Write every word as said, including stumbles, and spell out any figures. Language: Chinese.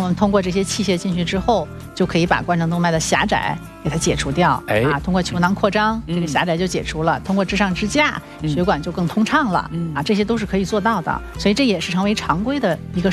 们通过这些器械进去之后，就可以把冠状动脉的狭窄给它解除掉。 哎啊，通过球囊扩张， 嗯这个狭窄就解除了；通过支上支架，血管就更通畅了。 嗯啊，这些都是可以做到的。所以这也是成为常规的一个